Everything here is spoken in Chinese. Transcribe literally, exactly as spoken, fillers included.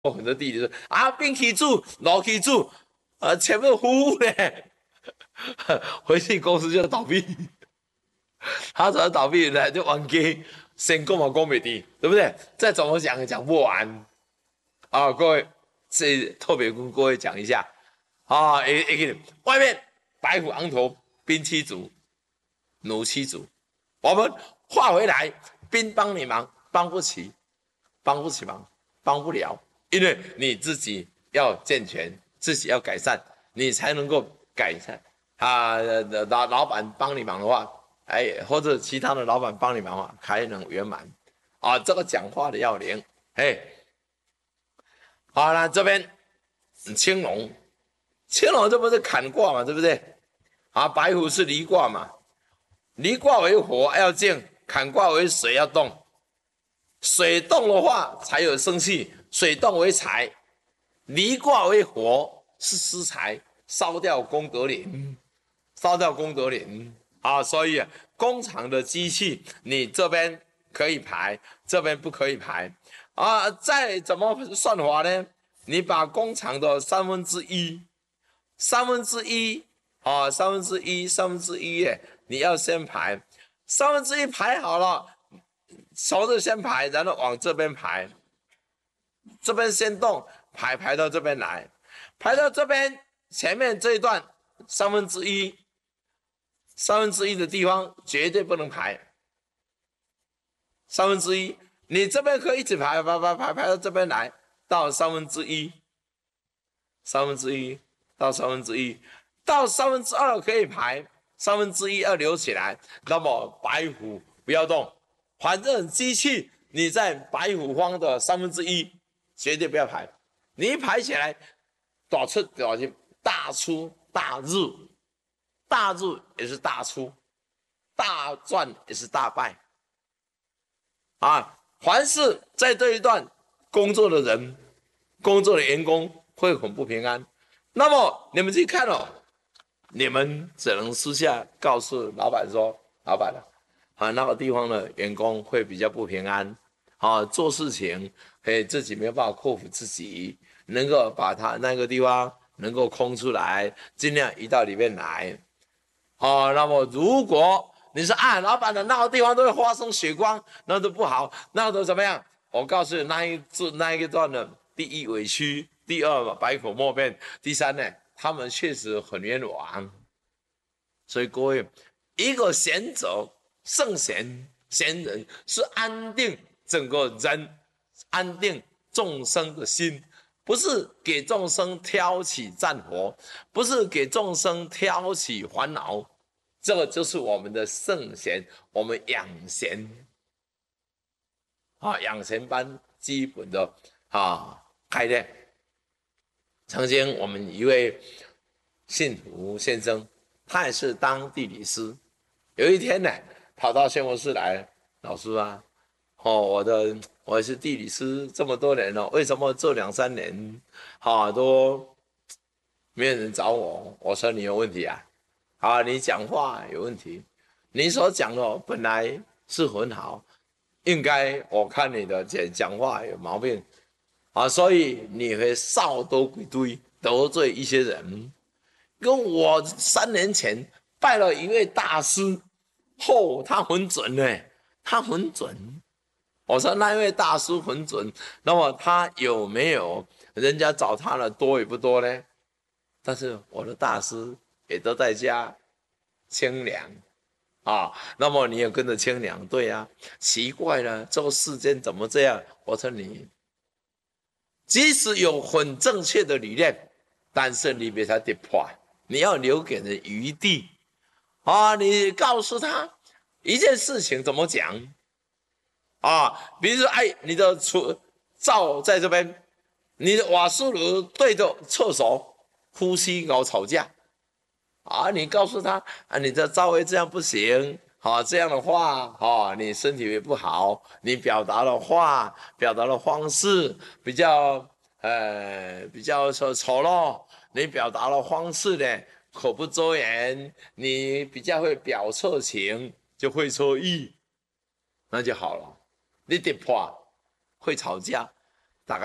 很多弟弟说啊，兵起住，楼起住，呃，前面服务嘞，回去公司就倒闭。他只要倒闭了就完给先购嘛供美的，对不对？再怎么讲也讲不完啊！各位，这特别跟各位讲一下啊，一一个外面白虎昂头，兵七卒，弩七卒，我们画回来，兵帮你忙，帮不起，帮不起忙，帮不了，因为你自己要健全，自己要改善，你才能够改善啊。老老板帮你忙的话。哎，或者其他的老板帮你忙啊，才能圆满啊。这个讲话的要领，哎，好了，这边青龙，青龙这不是坎卦嘛，对不对？啊，白虎是离卦嘛，离卦为火要静，坎卦为水要动，水动的话才有生气，水动为财，离卦为火是失财，烧掉功德林，烧掉功德林。啊，所以工厂的机器，你这边可以排，这边不可以排啊。再怎么算法呢？你把工厂的三分之一，三分之一啊，三分之一，三分之一，你要先排，三分之一排好了，从这先排，然后往这边排，这边先动，排排到这边来，排到这边前面这一段三分之一。三分之一的地方绝对不能排，三分之一，你这边可以一直排排排排排到这边来，到三分之一，三分之一到三分之一，到三分之二可以排，三分之一要留起来。那么白虎不要动，反正机器你在白虎方的三分之一绝对不要排，你一排起来，大出大进，大出大入。大入也是大出，大赚也是大败，啊！凡是在这一段工作的人、工作的员工会很不平安。那么你们去看哦，你们只能私下告诉老板说：“老板啊，那个地方的员工会比较不平安，啊，做事情哎自己没有办法克服自己，能够把他那个地方能够空出来，尽量移到里面来。”哦，那么如果你说啊，老板的那个地方都会发生血光，那都不好，那都怎么样？我告诉你，那一那一段的第一委屈，第二百口莫辩，第三呢，他们确实很冤枉。所以各位，一个贤者、圣贤、贤人是安定整个人、安定众生的心。不是给众生挑起战火，不是给众生挑起烦恼，这个就是我们的圣贤，我们养贤啊，养贤班基本的啊概念。曾经我们一位信徒先生，他也是当地理师，有一天呢，跑到宣佛寺来，老师啊，哦，我的。我也是地理师这么多年了，为什么这两三年啊都没有人找我？我说你有问题啊，啊，你讲话有问题，你所讲的本来是很好，应该我看你的讲讲话有毛病啊，所以你会少多鬼堆得罪一些人。跟我三年前拜了一位大师，后他很准呢，他很准。我说那位大师很准，那么他有没有人家找他的多与不多呢？但是我的大师也都在家清凉啊，那么你也跟着清凉，对呀、啊，奇怪了，这个世间怎么这样？我说你，即使有很正确的理念，但是你别他跌破，你要留给人余地啊，你告诉他一件事情怎么讲。啊，比如说，哎，你的厨灶在这边，你的瓦斯炉对着厕所，夫妻搞吵架，啊，你告诉他啊，你的灶位这样不行，啊，这样的话，啊，你身体也不好，你表达的话，表达的方式比较，呃，比较说丑陋，你表达的方式呢，口不周言，你比较会表错情，就会错意，那就好了。你跌破会吵架，